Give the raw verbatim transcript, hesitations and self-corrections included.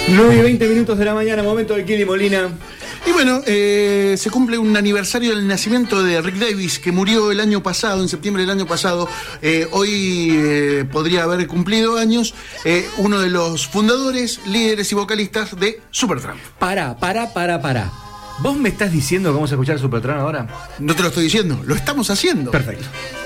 nueve y veinte minutos de la mañana, momento del Kili Molina. Y bueno, eh, se cumple un aniversario del nacimiento de Rick Davies, que murió el año pasado, en septiembre del año pasado. Eh, hoy eh, podría haber cumplido años, eh, uno de los fundadores, líderes y vocalistas de Supertramp. Para, para, para, para. ¿Vos me estás diciendo que vamos a escuchar Supertramp ahora? No te lo estoy diciendo, lo estamos haciendo. Perfecto.